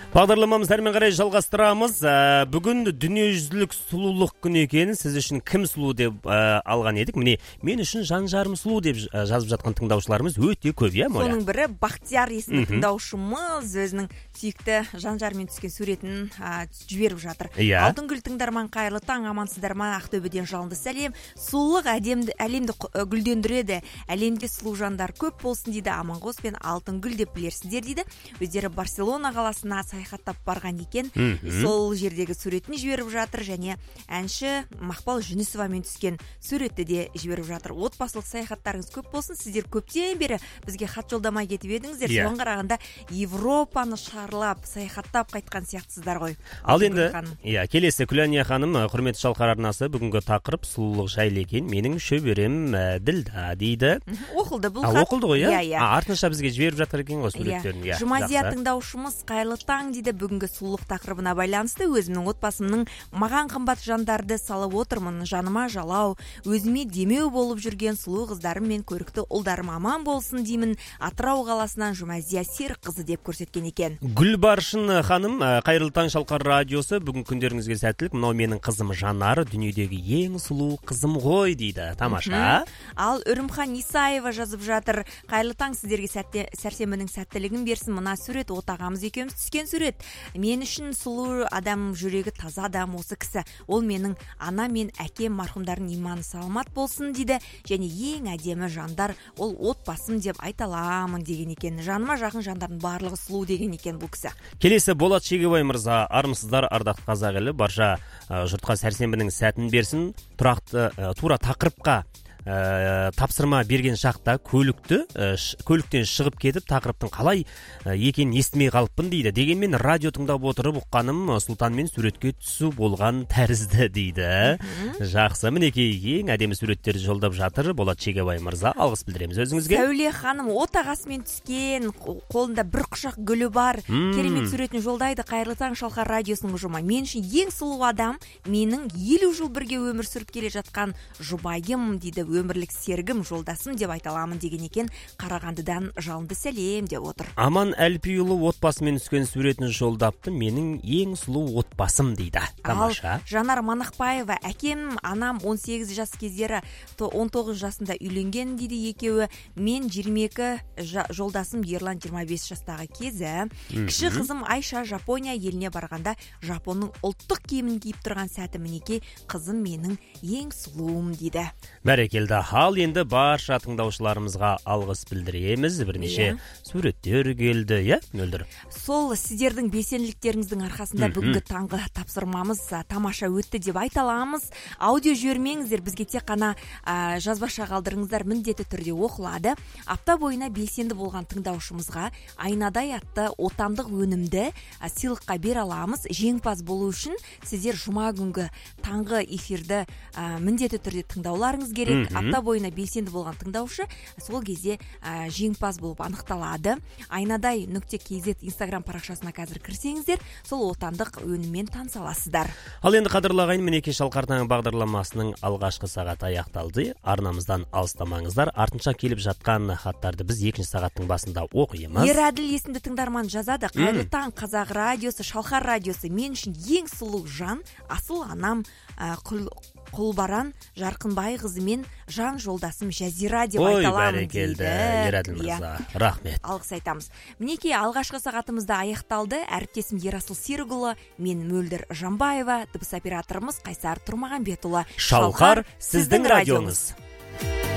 Бағдарламамызды әрмен қарай жалғастырамыз. Бүгін дүниежүзілік сұлулық күні екенін сіз үшін кім сұлу деп алған едік. Міне, мен үшін жан-жарым сұлу деп жазып жатқан тыңдаушыларымыз өте көп, иә, Моля? Соның бірі Бақтияр есімді тыңдаушымыз өзінің сүйікті жан-жарымен түскен суретін жіберіп жатыр. Алтынгүл тыңдарман, қайырлы таң, амансыздар ма? Ақтөбеден жалынды сәлем. Сұлулық әлемді гүлдендіреді. Әлемде сұлу жандар көп болсын дейді. Аманғос пен Алтынгүл деп білерсіздер дейді. Өздері Барселона қаласына саяхаттап барған екен. Сол жердегі суретін жіберіп жатыр, және әнші Мақпал Жүнісовамен түскен суретті де жіберіп жатыр. Отбасылық саяхаттарыңыз көп болсын. Сіздер көптен бері бізге хат жолдамай кетіп едіңіздер. Соған қарағанда Европаны шарлап саяхаттап қайтқан сияқтысыздар ғой. Ал енді, келесі Күләния ханым, құрметті Шалқар арнасы, бүгінгі тақырып сұлулық жайлы екен. Менің шөберем Ділда дейді. Оқылды бұл хат. Оқылды ғой, иә? Артынша бізге жіберіп жатыр екен ғой суреттерін. Жұмазия тыңдаушымыз, қайырлы таң дейді. Бүгінгі сұлулық тақырыбына байланысты өзімнің отбасымның маған қымбат жандарды салып отырмын. Жаныма жалау, өзіме демеу болып жүрген сұлу қыздарым мен көрікті ұлдарым аман болсын деймін. Атырау қаласынан Жұмазия Серікқызы деп көрсеткен екен. Гүлбаршын ханым, қайырлы таң Шалқар радиосы, бүгін күндеріңізге сәттілік. Мынау менің қызым Жанар, дүниедегі ең сұлу қызым ғой дейді. Тамаша. Ал Үрімхан Исаева жазып жатыр. Қайырлы таң, сіздерге сәрсенбінің сәттілігін берсін. Мына сурет отағамыз екеуміз түскен сурет. Мен үшін сұлу адам, жүрегі таза адам осы кісі. Ол менің ана мен әкем марқұмдардың иманы саламат болсын дейді. Және ең әдемі жандар ол отбасым деп айталамын деген екен. Жаныма жақын жандардың барлығы сұлу деген екен бұл кісі. Келесі Болат Шегебай мырза, армысыздар, ардақты қазақ елі, барша жұртқа сәрсенбінің сәтін берсін. Тура тақырыпқа тапсырма берген шақта көліктен шығып кетіп тақырыптың қалай екенін естімей қалыппын дейді. Дегенмен радио тыңдап отырып ұққаным Сұлтанмен суретке түсу болған тәрізді дейді. Жақсы, мінекей ең әдемі суреттерді жолдап жатыр Болат Шегебай мырза, алғыс білдіреміз өзіңізге. Сәуле ханым отағасымен түскен, қолында бір құшақ гүлі бар, керемет суретін жолдайды. Қайырлы таң Шалқар радиосының ұжымы. Мен үшін ең сұлу адам менің 50 жыл бірге өмір сүріп келе жатқан жұбайым дейді. Өмірлік сергім, жолдасым деп айталамын деген екен. Қарағандыдан жалынды сәлем деп отыр. Аман Әлпиұлы отбасымен түскен суретін жолдапты. Менің ең сұлу отбасым дейді. Тамаша. Ал Жанар Манықбаева, әкем, анам 18 жас кездері 19 жасында үйленген дейді екеуі. Мен 22, жолдасым Ерлан 25 жастағы кезі. Кіші қызым Айша Жапония еліне барғанда Жапонның ұлттық киімін киіп тұрған сәті мінеке. Қызым менің ең сұлуым дейді. Бәрекелді. Ал енді барша тыңдаушыларымызға алғыс білдіреміз. Бірнеше суреттер келді, Мөлдір? Сол сіздердің белсенділіктеріңіздің арқасында бүгінгі таңғы тапсырмамыз тамаша өтті деп айталамыз. Аудио жібермеңіздер, бізге тек қана жазбаша қалдырыңыздар, міндетті түрде оқылады. Апта бойына белсенді болған тыңдаушымызға Айнадай атты отандық өнімді сыйлыққа бере аламыз. Жеңімпаз болу үшін сіздер жұма күнгі таңғы эфирді міндетті түрде тыңдауларыңыз керек. Апта бойына белсенді болған тыңдаушы сол кезде жеңімпаз болып анықталады. Айнадай.kz Instagram парақшасына қазір кірсеңіздер, сол отандық өніммен таныса аласыздар. Ал енді қадірлі ағайын, мінекей Шалқар таң бағдарламасының алғашқы сағаты аяқталды. Арнамыздан алыстамаңыздар. Артынша келіп жатқан хаттарды біз екінші сағаттың басында оқимыз. Ераділ есімді тыңдарман жазады. Қайырлы таң қазақ радиосы, Шалқар радиосы мен үшін ең сұлу жан, асыл анам Құлбаран Жарқынбай қызымен жан жолдасым Жазира деп айталамын дейді. Ераділ мырза, рахмет. Алғыс айтамыз. Мінекей алғашқы сағатымызда аяқталды. Әріптесім Ерасыл Серікұлы, мен Мөлдір Жамбаева, дыбыс операторымыз Қайсар Тұрмағанбетұлы. Шалқар сіздің радионыз.